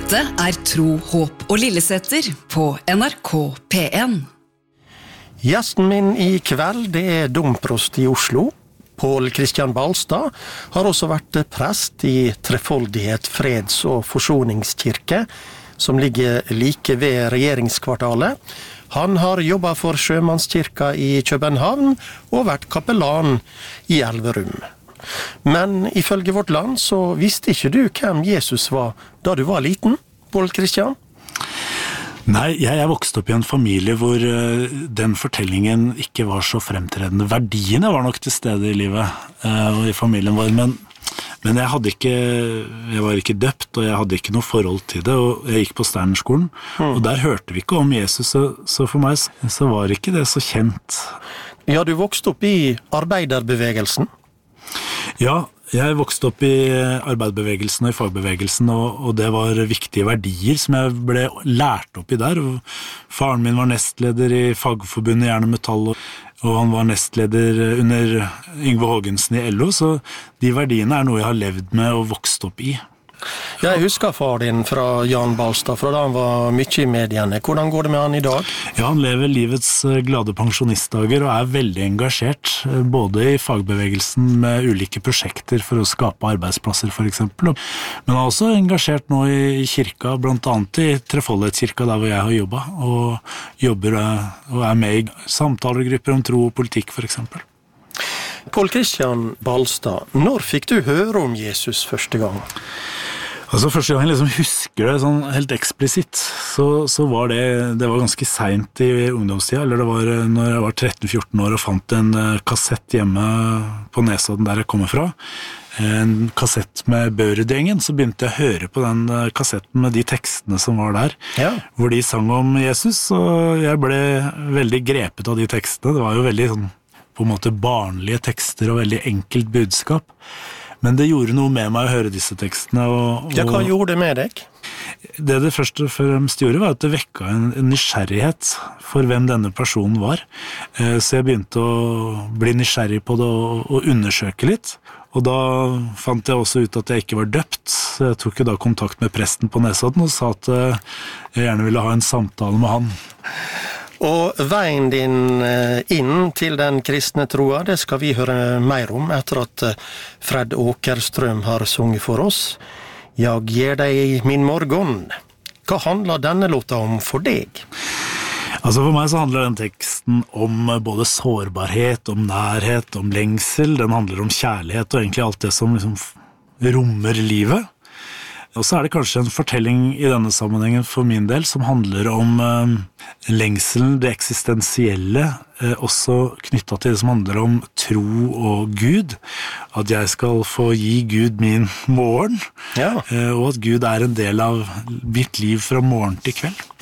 Dette Tro, håp og Lillesetter på NRK P1. Gjesten min I kveld, det domprost I Oslo. Pål Kristian Balstad har også vært prest I Trefoldighet, freds- og forsoningskirke, som ligger like ved regjeringskvartalet. Han har jobbet for Sjømannskirka I København og vært kapellan I Elverum. Men ifølge Vårt Land så visste ikke du hvem Jesus var da du var liten, Pål Kristian? Nei, jeg vokste opp I en familie hvor den fortellingen ikke var så fremtredende. Verdiene var nok til stede I livet og I familien vår, men jeg var ikke døpt, og jeg hadde ikke noe forhold til det, og jeg gikk på Steinerskolen, og der hørte vi ikke om Jesus, så for meg så var ikke det så kjent. Ja, du vokste opp I arbeiderbevegelsen. Ja, jeg vokste opp I arbeiderbevegelsen og I fagbevegelsen, og det var viktige verdier som jeg ble lært opp I der. Og faren min var nestleder I Fagforbundet Jern og Metall, og han var nestleder under Yngve Haagensen I LO, så de verdiene noe jeg har levd med og vokst opp I. Jeg husker far din fra Jan Balstad, fra da han var mye I mediene. Hvordan går det med han I dag? Ja, han lever livets glade pensjonistdager og veldig engasjert, både I fagbevegelsen med ulike prosjekter for å skape arbeidsplasser for eksempel. Men han også engasjert nå I kirka, blant annet I Trefoldighetskirka, der hvor jeg har jobbet, og jobber og med I samtalegrupper om tro og politikk for eksempel. Pål Kristian Balstad, når fikk du høre om Jesus første gang? Altså første gang jeg liksom husker det sånn helt eksplisitt, så var det var ganske sent I ungdomstida, eller det var når jeg var 13-14 år og fant en kassett hjemme på Nesodden der jeg kommer fra, en kassett med Børud-gjengen, så begynte jeg å høre på den kassetten med de tekstene som var der, hvor de sang om Jesus, og jeg ble veldig grepet av de tekstene. Det var jo veldig sånn, på en måte barnlige tekster og veldig enkelt budskap. Men det gjorde noe med meg å høre disse tekstene. Hva gjorde det med deg? Det først og fremst gjorde var at det vekket en nysgjerrighet for hvem denne personen var. Så jeg begynte å bli nysgjerrig på det og undersøke litt. Og da fant jeg også ut at jeg ikke var døpt. Så jeg tok jo da kontakt med presten på Nesodden og sa at jeg gjerne ville ha en samtale med han. Og veien din inn til den kristne troa, det skal vi høre mer om etter at Fred Åkerstrøm har sunget for oss. «Jeg gir deg min morgen». Hva handler denne låta om for deg? Altså for meg så handler den teksten om både sårbarhet, om nærhet, om lengsel. Den handler om kjærlighet og egentlig alt det som liksom rommer livet. Og så det kanskje en fortelling I denne sammenhengen for min del som handler om lengselen, det eksistensielle, også knyttet til det som handler om tro og Gud. At jeg skal få gi Gud min morgen, og at Gud en del av mitt liv fra morgen til kveld.